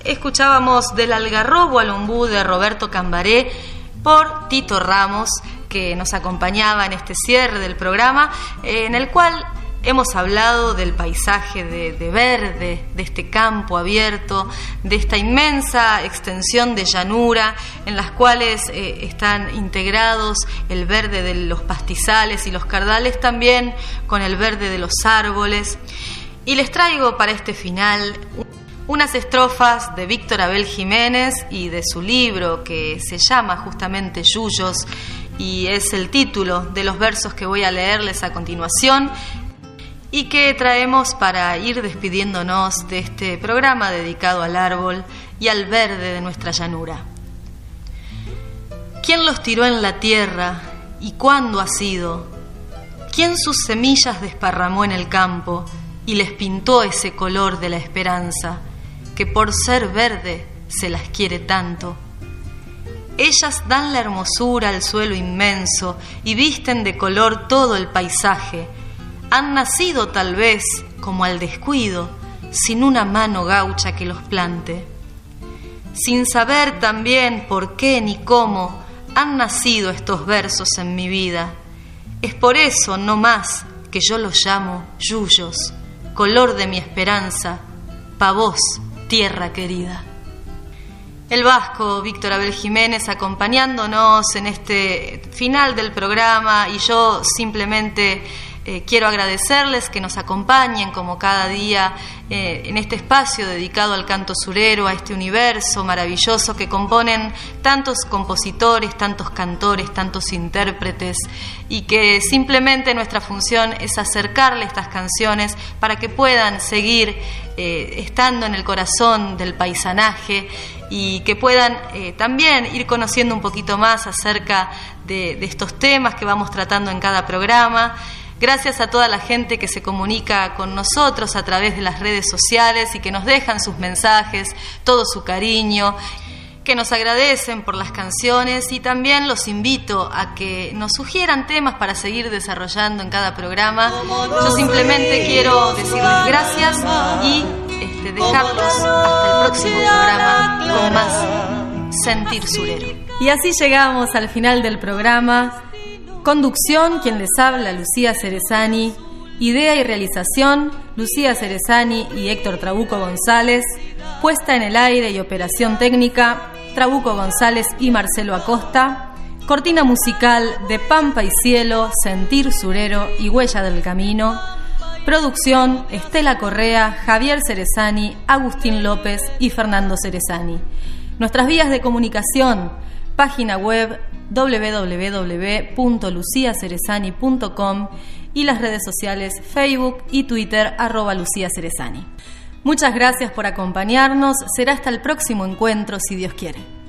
escuchábamos Del algarrobo al ombú de Roberto Cambaré por Tito Ramos, que nos acompañaba en este cierre del programa, en el cual hemos hablado del paisaje de verde, de este campo abierto, de esta inmensa extensión de llanura en las cuales están integrados el verde de los pastizales y los cardales también con el verde de los árboles. Y les traigo para este final unas estrofas de Víctor Abel Jiménez y de su libro que se llama justamente Yuyos, y es el título de los versos que voy a leerles a continuación y que traemos para ir despidiéndonos de este programa dedicado al árbol y al verde de nuestra llanura. ¿Quién los tiró en la tierra y cuándo ha sido? ¿Quién sus semillas desparramó en el campo y les pintó ese color de la esperanza, que por ser verde se las quiere tanto? Ellas dan la hermosura al suelo inmenso y visten de color todo el paisaje. Han nacido tal vez, como al descuido, sin una mano gaucha que los plante. Sin saber también por qué ni cómo han nacido estos versos en mi vida. Es por eso, no más, que yo los llamo yuyos, color de mi esperanza, pa' vos, tierra querida. El vasco Víctor Abel Jiménez acompañándonos en este final del programa, y yo simplemente quiero agradecerles que nos acompañen como cada día en este espacio dedicado al canto surero, a este universo maravilloso que componen tantos compositores, tantos cantores, tantos intérpretes, y que simplemente nuestra función es acercarle estas canciones para que puedan seguir estando en el corazón del paisanaje y que puedan también ir conociendo un poquito más acerca de estos temas que vamos tratando en cada programa. Gracias a toda la gente que se comunica con nosotros a través de las redes sociales y que nos dejan sus mensajes, todo su cariño, que nos agradecen por las canciones, y también los invito a que nos sugieran temas para seguir desarrollando en cada programa. Yo simplemente quiero decirles gracias y dejarlos hasta el próximo programa con más Sentir Surero. Y así llegamos al final del programa. Conducción, quien les habla, Lucía Cerezani. Idea y realización, Lucía Cerezani y Héctor Trabuco González. Puesta en el aire y operación técnica, Trabuco González y Marcelo Acosta. Cortina musical de Pampa y Cielo, Sentir Surero y Huella del Camino. Producción, Estela Correa, Javier Cerezani, Agustín López y Fernando Cerezani. Nuestras vías de comunicación: página web www.luciacerezani.com y las redes sociales Facebook y Twitter @LuciaCerezani. Muchas gracias por acompañarnos. Será hasta el próximo encuentro, si Dios quiere.